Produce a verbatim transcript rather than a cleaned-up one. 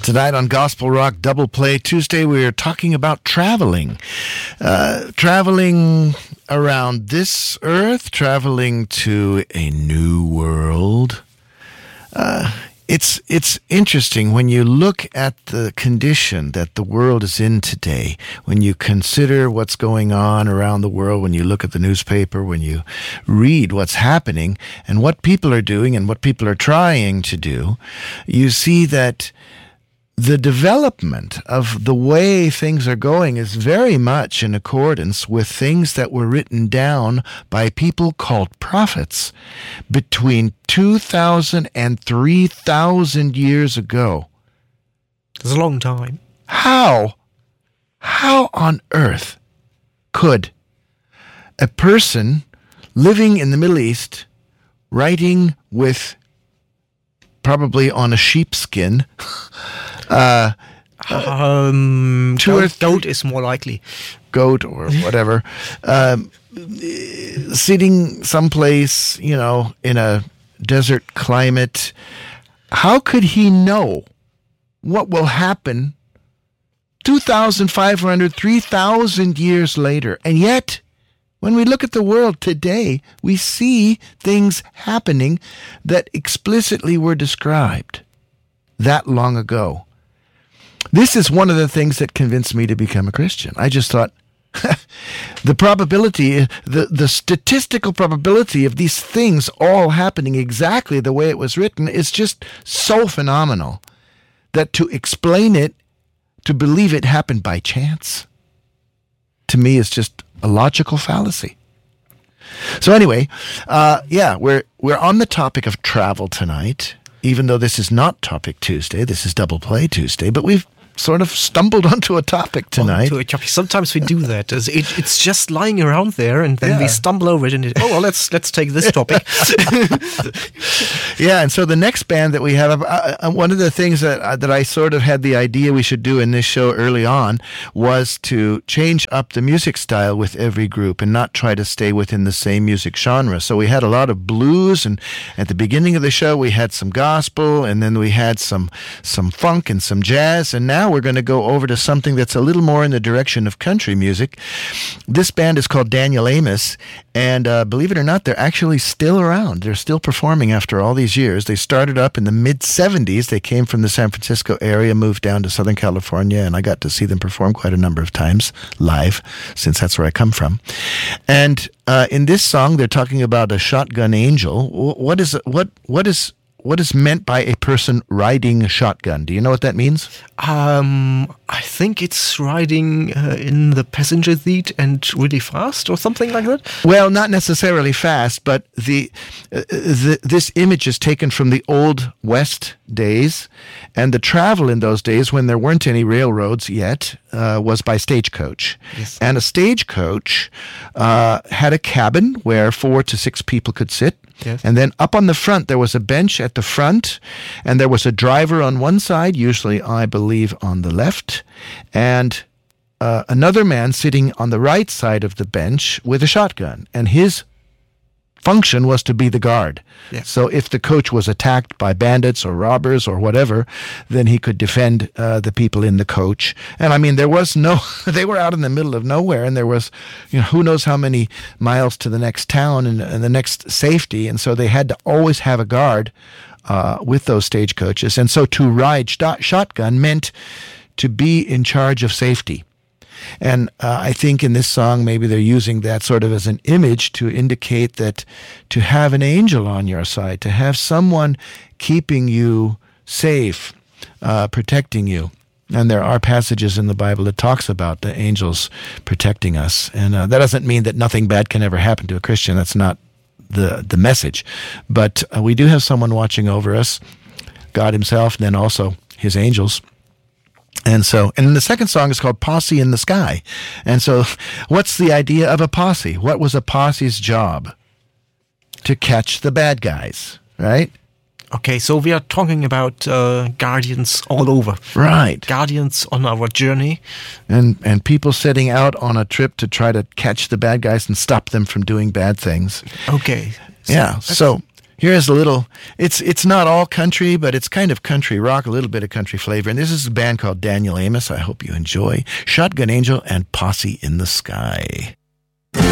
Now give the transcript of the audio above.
Tonight on Gospel Rock Double Play Tuesday, we are talking about traveling. Uh, traveling around this earth, traveling to a new world. Uh, it's it's interesting when you look at the condition that the world is in today, when you consider what's going on around the world, when you look at the newspaper, when you read what's happening and what people are doing and what people are trying to do, you see that the development of the way things are going is very much in accordance with things that were written down by people called prophets between two thousand and three thousand years ago. It's a long time. How, how on earth could a person living in the Middle East, writing with probably on a sheepskin, Uh, um, two or goat, th- goat is more likely. Goat or whatever, um, sitting someplace, you know, in a desert climate. How could he know what will happen two thousand five hundred, three thousand years later? And yet, when we look at the world today, we see things happening that explicitly were described that long ago. This is one of the things that convinced me to become a Christian. I just thought, the probability, the, the statistical probability of these things all happening exactly the way it was written is just so phenomenal that to explain it, to believe it happened by chance, to me is just a logical fallacy. So anyway, uh, yeah, we're we're on the topic of travel tonight. Even though this is not Topic Tuesday, this is Double Play Tuesday, but we've sort of stumbled onto a topic tonight. Onto a topic. Sometimes we do that. It, it's just lying around there, and then yeah. we stumble over it, and it, oh, well, let's let's take this topic. Yeah, and so the next band that we have, uh, one of the things that uh, that I sort of had the idea we should do in this show early on was to change up the music style with every group and not try to stay within the same music genre. So we had a lot of blues, and at the beginning of the show we had some gospel, and then we had some some funk and some jazz, and now we're going to go over to something that's a little more in the direction of country music. This band is called Daniel Amos, and uh, believe it or not, they're actually still around. They're still performing after all these years. They started up in the mid-seventies. They came from the San Francisco area, moved down to Southern California, and I got to see them perform quite a number of times live, since that's where I come from. And uh, in this song, they're talking about a shotgun angel. What is what what is What is meant by a person riding a shotgun? Do you know what that means? Um, I think it's riding uh, in the passenger seat and really fast or something like that. Well, not necessarily fast, but the, uh, the this image is taken from the Old West days, and the travel in those days when there weren't any railroads yet uh, was by stagecoach. Yes. And a stagecoach uh, had a cabin where four to six people could sit. Yes. And then up on the front, there was a bench at the front, and there was a driver on one side, usually, I believe, on the left, and uh, another man sitting on the right side of the bench with a shotgun. And his function was to be the guard. Yeah. So if the coach was attacked by bandits or robbers or whatever, then he could defend uh, the people in the coach. And I mean, there was no, they were out in the middle of nowhere, and there was, you know, who knows how many miles to the next town and, and the next safety. And so they had to always have a guard uh, with those stagecoaches. And so to ride sh- shotgun meant to be in charge of safety. And uh, I think in this song, maybe they're using that sort of as an image to indicate that to have an angel on your side, to have someone keeping you safe, uh, protecting you. And there are passages in the Bible that talks about the angels protecting us. And uh, that doesn't mean that nothing bad can ever happen to a Christian. That's not the, the message. But uh, we do have someone watching over us, God himself, and then also his angels. And so, and the second song is called Posse in the Sky. And so, what's the idea of a posse? What was a posse's job? To catch the bad guys, right? Okay, so we are talking about uh, guardians all over. Right. Guardians on our journey. And and people setting out on a trip to try to catch the bad guys and stop them from doing bad things. Okay. So yeah, so Here's a little, it's it's not all country, but it's kind of country rock, a little bit of country flavor. And this is a band called Daniel Amos. I hope you enjoy Shotgun Angel and Posse in the Sky.